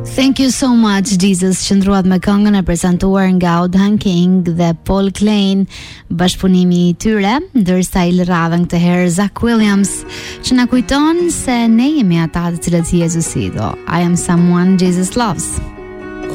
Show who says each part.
Speaker 1: Thank you so much, Jesus. Qëndruat me këngën e prezantuar nga Odhan King dhe Paul Klein, bashkëpunimi i tyre, ndërsa i lëradhën këtë herë Zach Williams, që na kujton se ne jemi ata të cilët Jezusi do. I am someone Jesus loves.